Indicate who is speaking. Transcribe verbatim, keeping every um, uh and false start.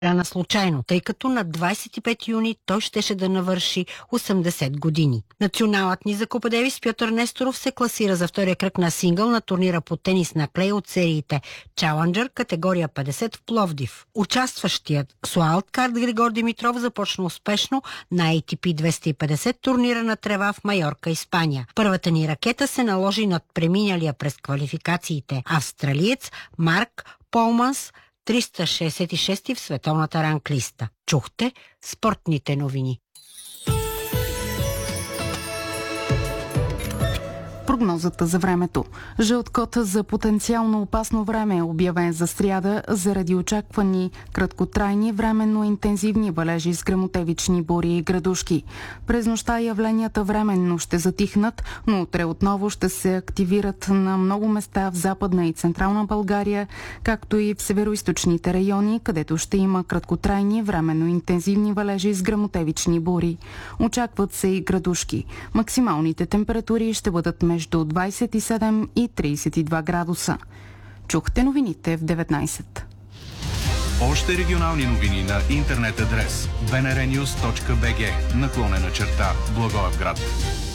Speaker 1: рана случайно, тъй като на двадесет и пети юни той щеше да навърши осемдесет години. Националът ни за Купа Дейвис Пьотър Несторов се класира за втория кръг на сингъл на турнира по тенис на клей от сериите Чаленджър, категория петдесет в Пловдив. Участващият с уайлдкард Григор Димитров започна успешно на Ей Ти Пи двеста и петдесет турнира на трева в Майорка, Испания. Първата ни ракета се наложи над преминалия през квалификациите австралиец Марк Полманс, триста шестдесет и шести в световната ранглиста. Чухте спортните новини.
Speaker 2: Прогнозата за времето. Жълт код за потенциално опасно време е обявен за сряда заради очаквани краткотрайни временно интензивни валежи с гръмотевични бури и градушки. През нощта явленията временно ще затихнат, но утре отново ще се активират на много места в Западна и Централна България, както и в североизточните райони, където ще има краткотрайни временно интензивни валежи с гръмотевични бури. Очакват се и градушки. Максималните температури ще бъдат между между двадесет и седем и тридесет и два градуса. Чухте новините в деветнадесет.
Speaker 3: Още регионални новини на интернет адрес би ен ар нюз точка би джи наклонена черта Благоевград.